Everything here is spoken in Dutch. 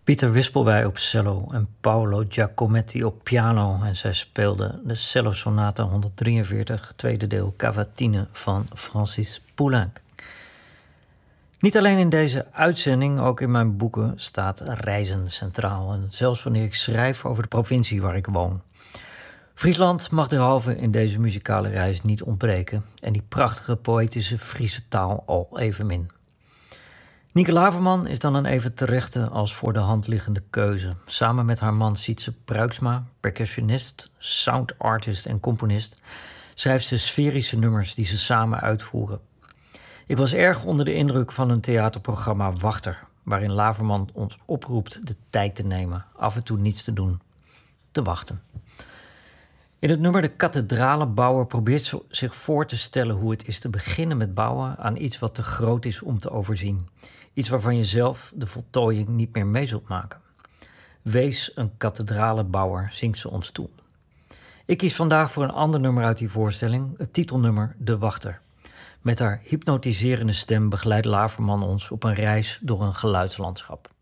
Pieter Wispelwey op cello en Paolo Giacometti op piano. En zij speelden de cellosonate 143, tweede deel Cavatine van Francis Poulenc. Niet alleen in deze uitzending, ook in mijn boeken staat reizen centraal. En zelfs wanneer ik schrijf over de provincie waar ik woon. Friesland mag derhalve in deze muzikale reis niet ontbreken. En die prachtige poëtische Friese taal al evenmin. Nieke Laverman is dan een even terechte als voor de hand liggende keuze. Samen met haar man Sietse Pruiksma, percussionist, sound artist en componist, schrijft ze sferische nummers die ze samen uitvoeren. Ik was erg onder de indruk van een theaterprogramma Wachter, waarin Laverman ons oproept de tijd te nemen, af en toe niets te doen, te wachten. In het nummer De Kathedralenbouwer probeert ze zich voor te stellen hoe het is te beginnen met bouwen aan iets wat te groot is om te overzien. Iets waarvan je zelf de voltooiing niet meer mee zult maken. Wees een kathedralenbouwer, zingt ze ons toe. Ik kies vandaag voor een ander nummer uit die voorstelling, het titelnummer De Wachter. Met haar hypnotiserende stem begeleidt Laverman ons op een reis door een geluidslandschap.